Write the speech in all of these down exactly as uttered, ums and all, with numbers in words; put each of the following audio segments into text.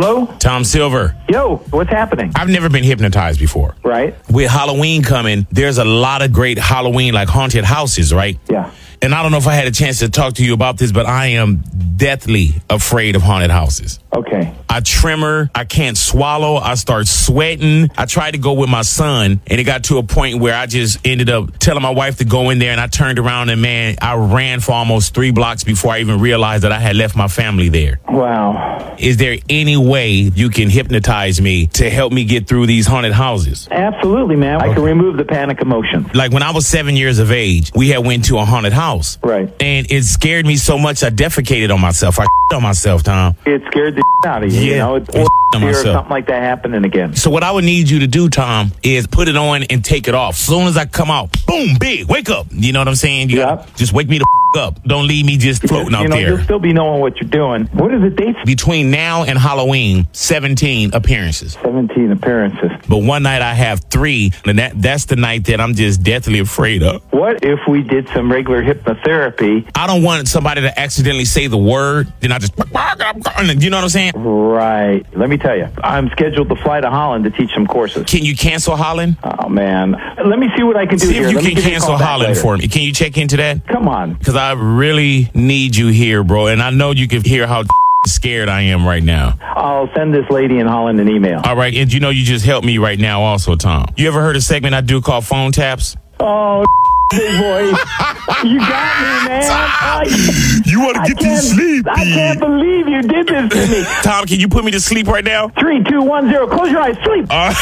Hello? Tom Silver. Yo, what's happening? I've never been hypnotized before. Right. With Halloween coming, there's a lot of great Halloween, like haunted houses, right? Yeah. And I don't know if I had a chance to talk to you about this, but I am deathly afraid of haunted houses. Okay. I tremor. I can't swallow. I start sweating. I tried to go with my son, and it got to a point where I just ended up telling my wife to go in there, and I turned around, and, man, I ran for almost three blocks before I even realized that I had left my family there. Wow. Is there any way you can hypnotize me to help me get through these haunted houses? Absolutely, man. I Okay. can remove the panic emotion. Like when I was seven years of age, we had went to a haunted house. Right. And it scared me so much I defecated on myself. I on myself, Tom. It scared the out of you, Yeah. you know? It's I or on fear of myself. something like that happening again. So what I would need you to do, Tom, is put it on and take it off. As soon as I come out, boom, big, wake up. You know what I'm saying? You Yep. gotta just wake me the f- up. Don't leave me just floating you out know, there. You'll still be knowing what you're doing. What are the dates? Between now and Halloween, seventeen appearances. seventeen appearances. But one night I have three, and that that's the night that I'm just deathly afraid of. What if we did some regular hypnotherapy? I don't want somebody to accidentally say the word, then I just, you know what I'm saying? Right. Let me tell you, I'm scheduled to fly to Holland to teach some courses. Can you cancel Holland? Oh, man. Let me see what I can do See here. if you Let me can give you a cancel call back Holland later. for me. Can you check into that? Come on. Because I really need you here, bro. And I know you can hear how scared I am right now. I'll send this lady in Holland an email. All right. And you know you just helped me right now also, Tom. You ever heard a segment I do called Phone Taps? Oh, big boy. You got me, man. I, You want I can't- I can't believe you did this to me. Tom, can you put me to sleep right now? Three, two, one, zero. Close your eyes. Sleep. Uh,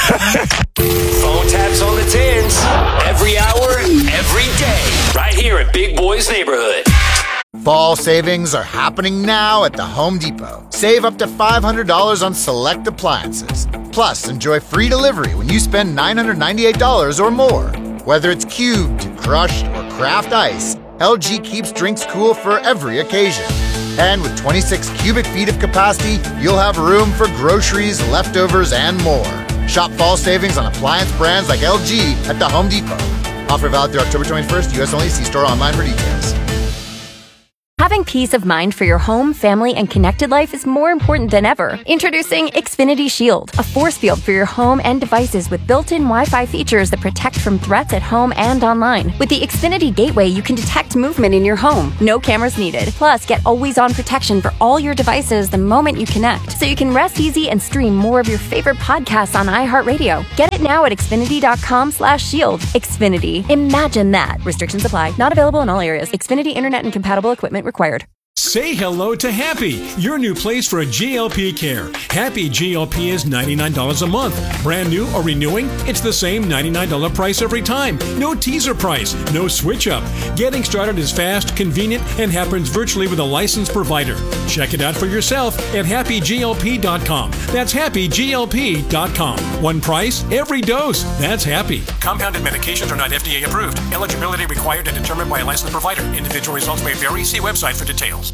Phone taps on the tins. Every hour, every day. Right here at Big Boy's Neighborhood. Fall savings are happening now at the Home Depot. Save up to five hundred dollars on select appliances. Plus, enjoy free delivery when you spend nine hundred ninety-eight dollars or more. Whether it's cubed, crushed, or craft ice, L G keeps drinks cool for every occasion. And with twenty-six cubic feet of capacity, you'll have room for groceries, leftovers, and more. Shop fall savings on appliance brands like L G at the Home Depot. Offer valid through October twenty-first, U S only. See store online for details. Having peace of mind for your home, family, and connected life is more important than ever. Introducing Xfinity Shield, a force field for your home and devices with built-in Wi-Fi features that protect from threats at home and online. With the Xfinity Gateway, you can detect movement in your home. No cameras needed. Plus, get always-on protection for all your devices the moment you connect, so you can rest easy and stream more of your favorite podcasts on iHeartRadio. Get it now at Xfinity.com slash shield. Xfinity. Imagine that. Restrictions apply. Not available in all areas. Xfinity Internet and compatible equipment required. Say hello to Happy, your new place for G L P care. Happy G L P is ninety-nine dollars a month. Brand new or renewing, it's the same ninety-nine dollars price every time. No teaser price, no switch up. Getting started is fast, convenient, and happens virtually with a licensed provider. Check it out for yourself at happy G L P dot com. That's happy G L P dot com. One price, every dose. That's Happy. Compounded medications are not F D A approved. Eligibility required and determined by a licensed provider. Individual results may vary. See website for details.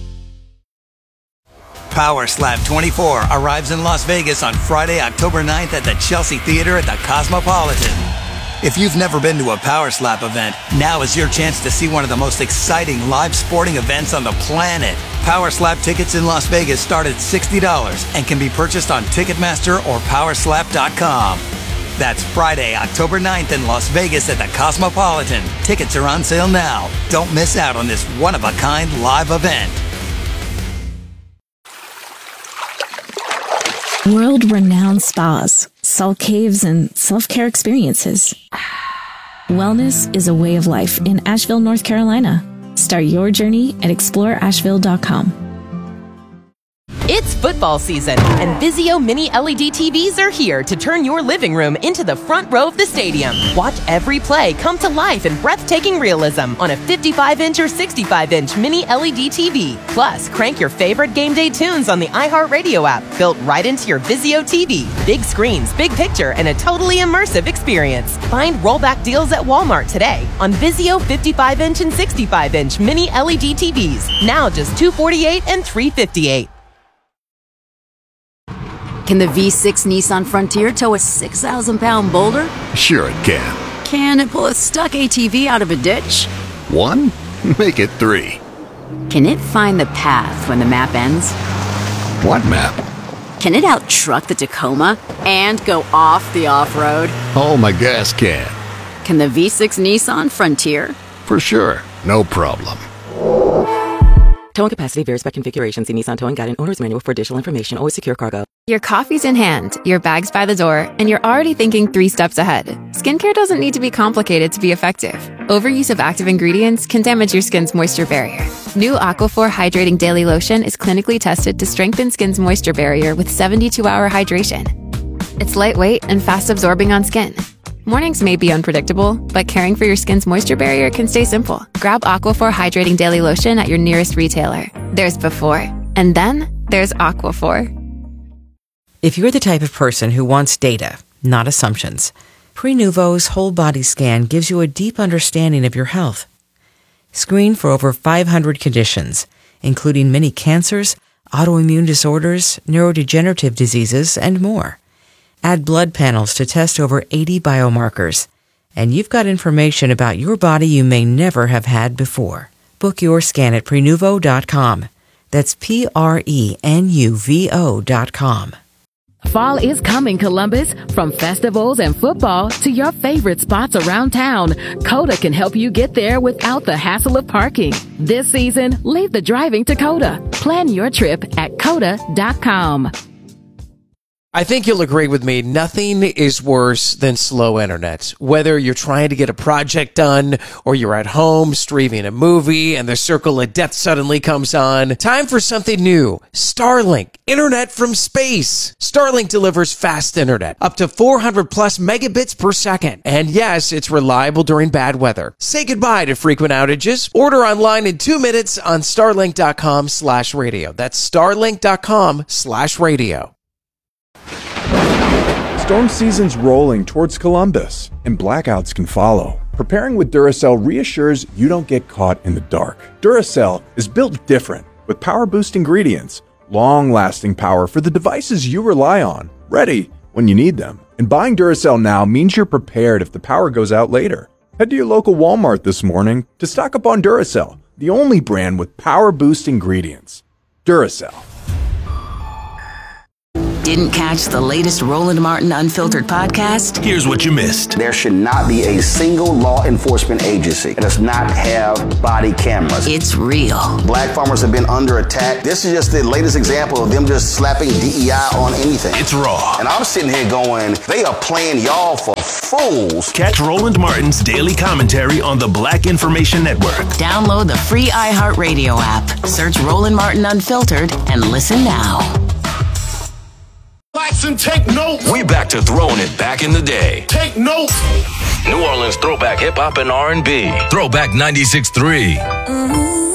Power Slap twenty-four arrives in Las Vegas on Friday, October ninth at the Chelsea Theater at the Cosmopolitan. If you've never been to a Power Slap event, now is your chance to see one of the most exciting live sporting events on the planet. Power Slap tickets in Las Vegas start at sixty dollars and can be purchased on Ticketmaster or power slap dot com. That's Friday, October ninth in Las Vegas at the Cosmopolitan. Tickets are on sale now. Don't miss out on this one-of-a-kind live event. World-renowned spas, salt caves, and self-care experiences. Wellness is a way of life in Asheville, North Carolina. Start your journey at explore asheville dot com. It's football season, and Vizio Mini L E D T Vs are here to turn your living room into the front row of the stadium. Watch every play come to life in breathtaking realism on a fifty-five inch or sixty-five inch Mini L E D T V. Plus, crank your favorite game day tunes on the iHeartRadio app, built right into your Vizio T V. Big screens, big picture, and a totally immersive experience. Find rollback deals at Walmart today on Vizio fifty-five inch and sixty-five inch Mini L E D T Vs. Now just two hundred forty-eight dollars and three hundred fifty-eight dollars. Can the V six Nissan Frontier tow a six thousand pound boulder? Sure it can. Can it pull a stuck A T V out of a ditch? One? Make it three. Can it find the path when the map ends? What map? Can it out-truck the Tacoma and go off the off-road? Oh, my gas can. Can the V six Nissan Frontier? For sure. No problem. Towing capacity varies by configuration. See Nissan Towing Guide and Owner's Manual for additional information. Always secure cargo. Your coffee's in hand, your bag's by the door, and you're already thinking three steps ahead. Skincare doesn't need to be complicated to be effective. Overuse of active ingredients can damage your skin's moisture barrier. New Aquaphor Hydrating Daily Lotion is clinically tested to strengthen skin's moisture barrier with seventy-two hour hydration. It's lightweight and fast-absorbing on skin. Mornings may be unpredictable, but caring for your skin's moisture barrier can stay simple. Grab Aquaphor Hydrating Daily Lotion at your nearest retailer. There's before, and then there's Aquaphor. If you're the type of person who wants data, not assumptions, Prenuvo's whole body scan gives you a deep understanding of your health. Screen for over five hundred conditions, including many cancers, autoimmune disorders, neurodegenerative diseases, and more. Add blood panels to test over eighty biomarkers, and you've got information about your body you may never have had before. Book your scan at Prenuvo dot com. That's P R E N U V O dot com. Fall is coming, Columbus. From festivals and football to your favorite spots around town, Coda can help you get there without the hassle of parking. This season, leave the driving to Coda. Plan your trip at Coda dot com. I think you'll agree with me, nothing is worse than slow internet. Whether you're trying to get a project done or you're at home streaming a movie and the circle of death suddenly comes on, time for something new. Starlink, internet from space. Starlink delivers fast internet, up to four hundred plus megabits per second. And yes, it's reliable during bad weather. Say goodbye to frequent outages. Order online in two minutes on starlink dot com slash radio. That's starlink dot com slash radio. Storm season's rolling towards Columbus, and blackouts can follow. Preparing with Duracell reassures you don't get caught in the dark. Duracell is built different, with power-boost ingredients, long-lasting power for the devices you rely on, ready when you need them. And buying Duracell now means you're prepared if the power goes out later. Head to your local Walmart this morning to stock up on Duracell, the only brand with power-boost ingredients. Duracell. Didn't catch the latest Roland Martin Unfiltered podcast? Here's what you missed. There should not be a single law enforcement agency that does not have body cameras. It's real. Black farmers have been under attack. This is just the latest example of them just slapping D E I on anything. It's raw. And I'm sitting here going, they are playing y'all for fools. Catch Roland Martin's daily commentary on the Black Information Network. Download the free iHeartRadio app. Search Roland Martin Unfiltered and listen now. Relax and take notes. We back to throwing it back in the day. Take notes. New Orleans throwback hip hop and R and B. Throwback ninety-six point three. Mm-hmm.